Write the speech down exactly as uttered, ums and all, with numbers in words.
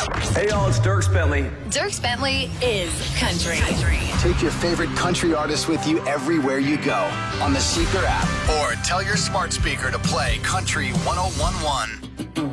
Hey, y'all, it's Dierks Bentley. Dierks Bentley is country. Take your favorite country artists with you everywhere you go on the Seeker app. Or tell your smart speaker to play Country one oh one one.